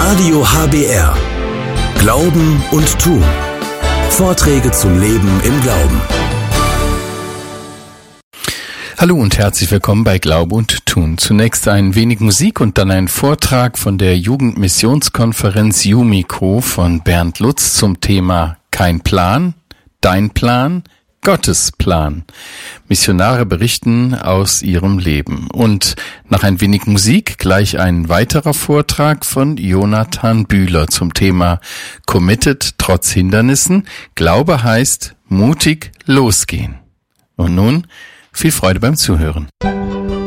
Radio HBR. Glauben und Tun. Vorträge zum Leben im Glauben. Hallo und herzlich willkommen bei Glaube und Tun. Zunächst ein wenig Musik und dann ein Vortrag von der Jugendmissionskonferenz Jumiko von Bernd Lutz zum Thema Kein Plan, dein Plan, Gottes Plan. Missionare berichten aus ihrem Leben. Und nach ein wenig Musik gleich ein weiterer Vortrag von Jonathan Bühler zum Thema Committed trotz Hindernissen. Glaube heißt mutig losgehen. Und nun viel Freude beim Zuhören.